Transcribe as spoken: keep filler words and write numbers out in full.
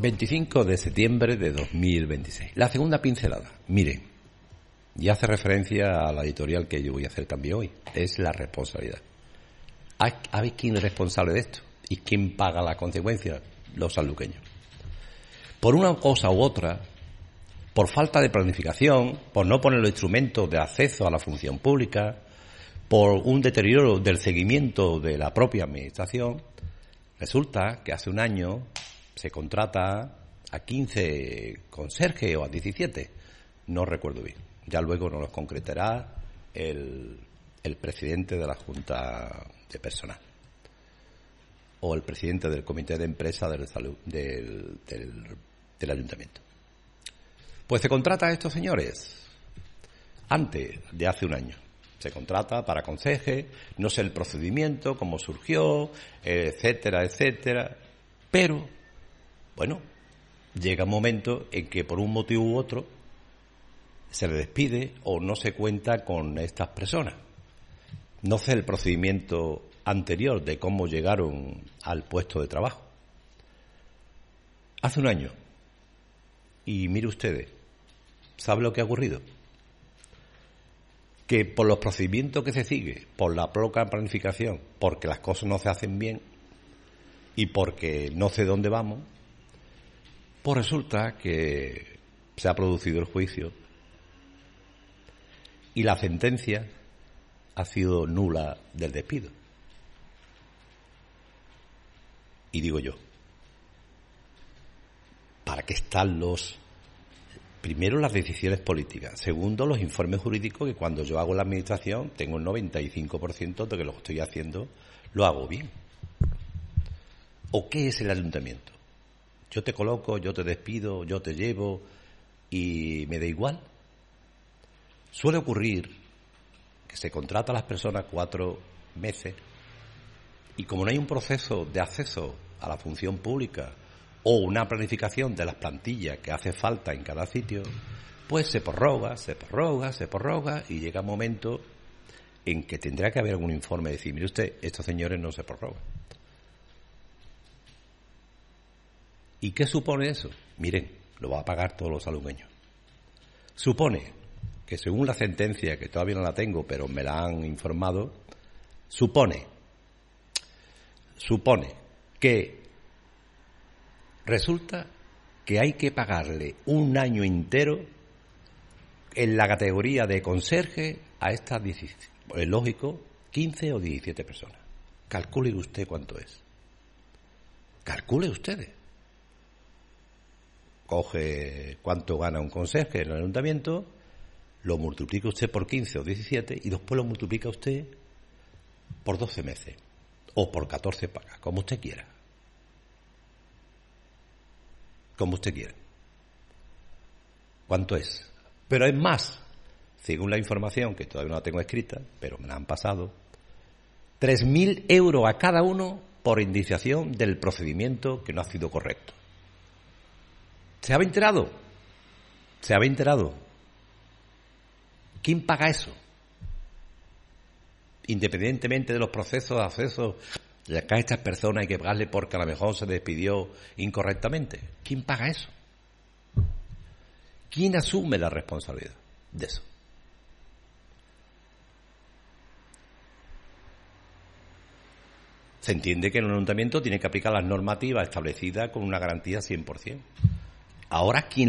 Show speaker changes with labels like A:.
A: veinticinco de septiembre de dos mil veintiséis. La segunda pincelada. Miren, y hace referencia a la editorial que yo voy a hacer también hoy. Es la responsabilidad. ¿A ver quién es responsable de esto? ¿Y quién paga la consecuencia? Los sanluqueños. Por una cosa u otra, por falta de planificación, por no poner los instrumentos de acceso a la función pública, por un deterioro del seguimiento de la propia administración, resulta que hace un año se contrata a quince conserjes o a diecisiete, no recuerdo bien. Ya luego nos lo concretará el, el presidente de la Junta de Personal o el presidente del Comité de Empresa del, del, del, del Ayuntamiento. Pues se contrata a estos señores antes de hace un año. Se contrata para conserje, no sé el procedimiento, cómo surgió, etcétera, etcétera. Pero, bueno, llega un momento en que por un motivo u otro se le despide o no se cuenta con estas personas. No sé el procedimiento anterior de cómo llegaron al puesto de trabajo. Hace un año. Y mire ustedes, ¿sabe lo que ha ocurrido? Que por los procedimientos que se sigue, por la poca planificación, porque las cosas no se hacen bien y porque no sé dónde vamos, pues resulta que se ha producido el juicio y la sentencia ha sido nula del despido. Y digo yo, ¿para qué están los... Primero, las decisiones políticas. Segundo, los informes jurídicos, que cuando yo hago la administración tengo el noventa y cinco por ciento de que lo que estoy haciendo lo hago bien. ¿O qué es el ayuntamiento? Yo te coloco, yo te despido, yo te llevo y me da igual. Suele ocurrir que se contrata a las personas cuatro meses y como no hay un proceso de acceso a la función pública o una planificación de las plantillas que hace falta en cada sitio, pues se prorroga, se prorroga, se prorroga y llega un momento en que tendrá que haber algún informe de decir, mire usted, estos señores no se prorrogan. ¿Y qué supone eso? Miren, lo va a pagar todos los salungueños. Supone que según la sentencia, que todavía no la tengo, pero me la han informado, supone, supone que resulta que hay que pagarle un año entero en la categoría de conserje a estas diecisiete, es lógico, quince o diecisiete personas. Calcule usted cuánto es. Calcule ustedes. Coge cuánto gana un conserje en el ayuntamiento, lo multiplica usted por quince o diecisiete y después lo multiplica usted por doce meses o por catorce pagas, como usted quiera. Como usted quiera. ¿Cuánto es? Pero es más, según la información, que todavía no la tengo escrita, pero me la han pasado, tres mil euros a cada uno por indiciación del procedimiento que no ha sido correcto. ¿Se había enterado? ¿Se había enterado? ¿Quién paga eso? Independientemente de los procesos de acceso, ya que a estas personas hay que pagarle porque a lo mejor se despidió incorrectamente. ¿Quién paga eso? ¿Quién asume la responsabilidad de eso? Se entiende que en un ayuntamiento tiene que aplicar las normativas establecidas con una garantía cien por ciento. Ahora, ¿quién